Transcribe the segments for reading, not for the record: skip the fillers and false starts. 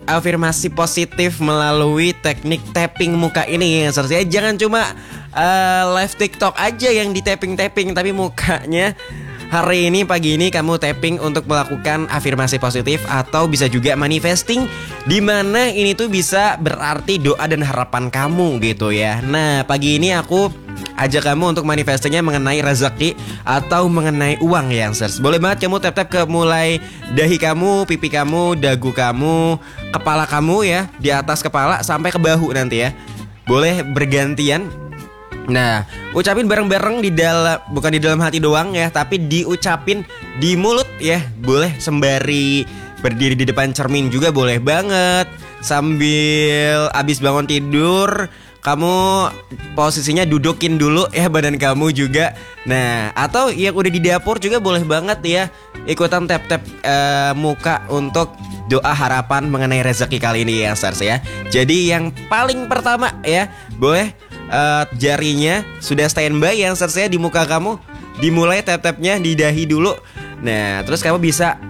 afirmasi positif melalui teknik tapping muka ini ya. Seharusnya jangan cuma live TikTok aja yang di tapping-tapping, tapi mukanya hari ini pagi ini kamu tapping untuk melakukan afirmasi positif atau bisa juga manifesting, di mana ini tuh bisa berarti doa dan harapan kamu gitu ya. Nah, pagi ini aku ajak kamu untuk manifestingnya mengenai rezeki atau mengenai uang ya, Youngsters. Boleh banget kamu tap-tap ke mulai dahi kamu, pipi kamu, dagu kamu, kepala kamu ya, di atas kepala sampai ke bahu nanti ya. Boleh bergantian. Nah, ucapin bareng-bareng di dalam, bukan di dalam hati doang ya, tapi diucapin di mulut ya. Boleh sembari berdiri di depan cermin juga boleh banget. Sambil abis bangun tidur, kamu posisinya dudukin dulu ya badan kamu juga. Nah, atau yang udah di dapur juga boleh banget ya, ikutan tap-tap muka untuk doa harapan mengenai rezeki kali ini ya, Stars ya. Jadi yang paling pertama ya, boleh jarinya sudah standby yang saya di muka kamu, dimulai tap-tapnya di dahi dulu. Nah, terus kamu bisa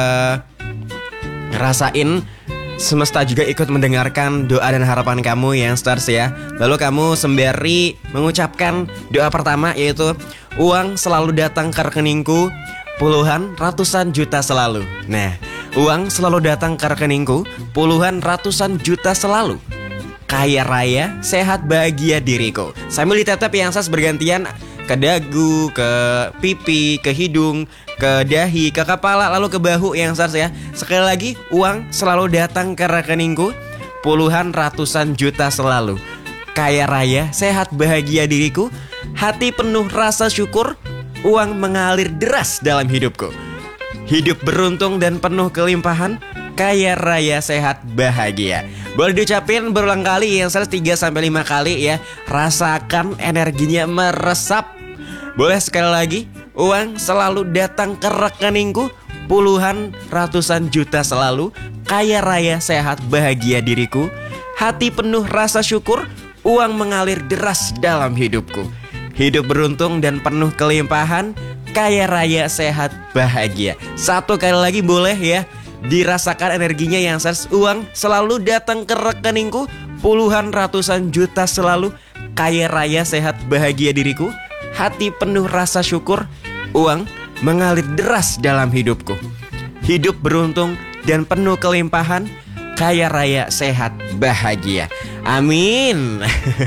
ngerasain semesta juga ikut mendengarkan doa dan harapan kamu yang Stars ya. Lalu kamu sembari mengucapkan doa pertama, yaitu uang selalu datang ke rekeningku puluhan ratusan juta selalu. Nah, uang selalu datang ke rekeningku puluhan ratusan juta selalu, kaya raya, sehat, bahagia diriku. Sambil ditatap yang Stars bergantian ke dagu, ke pipi, ke hidung, ke dahi, ke kepala, lalu ke bahu yang Stars ya. Sekali lagi, uang selalu datang ke rekeningku puluhan ratusan juta selalu, kaya raya, sehat, bahagia diriku, hati penuh rasa syukur, uang mengalir deras dalam hidupku, hidup beruntung dan penuh kelimpahan, kaya raya, sehat, bahagia. Boleh diucapin berulang kali yang 3-5 kali ya. Rasakan energinya meresap. Boleh sekali lagi, uang selalu datang ke rekeningku puluhan ratusan juta selalu, kaya raya, sehat, bahagia diriku, hati penuh rasa syukur, uang mengalir deras dalam hidupku, hidup beruntung dan penuh kelimpahan, kaya raya, sehat, bahagia. Satu kali lagi boleh ya, dirasakan energinya yang uang selalu datang ke rekeningku puluhan ratusan juta selalu, kaya raya, sehat, bahagia diriku, hati penuh rasa syukur, uang mengalir deras dalam hidupku, hidup beruntung dan penuh kelimpahan, kaya raya, sehat, bahagia. Amin.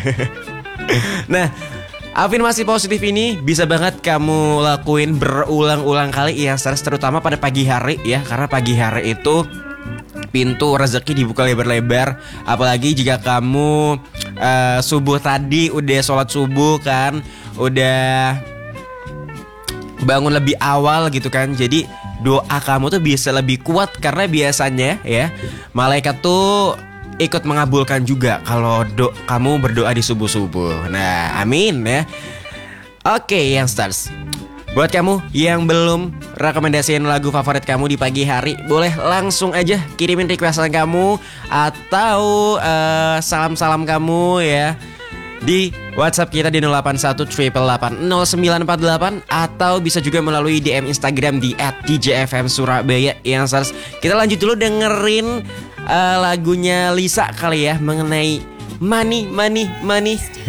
Nah, afirmasi positif ini bisa banget kamu lakuin berulang-ulang kali ya, terutama pada pagi hari ya. Karena pagi hari itu pintu rezeki dibuka lebar-lebar. Apalagi jika kamu subuh tadi udah sholat subuh kan, udah bangun lebih awal gitu kan. Jadi doa kamu tuh bisa lebih kuat, karena biasanya ya malaikat tuh ikut mengabulkan juga kalau kamu berdoa di subuh-subuh. Nah, amin ya. Oke, yang Stars, buat kamu yang belum rekomendasiin lagu favorit kamu di pagi hari, boleh langsung aja kirimin requestan kamu atau salam-salam kamu ya di WhatsApp kita di 081 888 0948, atau bisa juga melalui DM Instagram di @djfmsurabaya. Yang Stars, kita lanjut dulu dengerin lagunya Lisa kali ya, mengenai money.